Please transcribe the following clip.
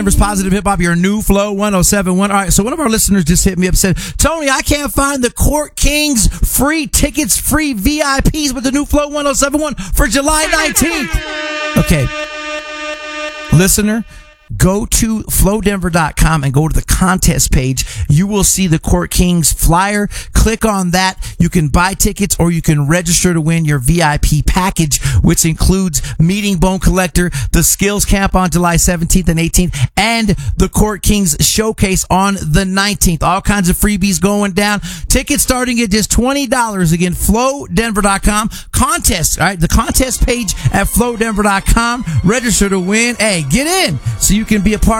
Positive Hip Hop, your new Flow 1071. All right, so one of our listeners just hit me up and said, Tony, I can't find the Court Kings free tickets, free VIPs with the new Flow 1071 for July 19th. Okay, listener, go to flowdenver.com and go to the contest page. You will see the Court Kings flyer. Click on that. You can buy tickets or you can register to win your VIP package, which includes Meeting Bone Collector, the Skills Camp on July 17th and 18th, and the Court Kings Showcase on the 19th. All kinds of freebies going down. Tickets starting at just $20. Again, flowdenver.com. Contest, all right? The contest page at flowdenver.com. Register to win. Hey, get in so you can be a part